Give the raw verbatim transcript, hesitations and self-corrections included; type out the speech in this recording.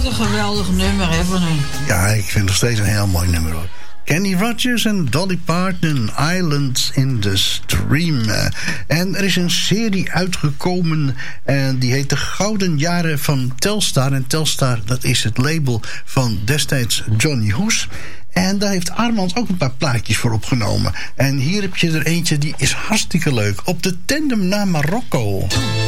Wat een geweldig nummer, hè, van hun. Ja, ik vind het nog steeds een heel mooi nummer, hoor. Kenny Rogers en Dolly Parton, Islands in the Stream. En er is een serie uitgekomen en die heet De Gouden Jaren van Telstar. En Telstar, dat is het label van destijds Johnny Hoes. En daar heeft Armand ook een paar plaatjes voor opgenomen. En hier heb je er eentje die is hartstikke leuk. Op de tandem naar Marokko.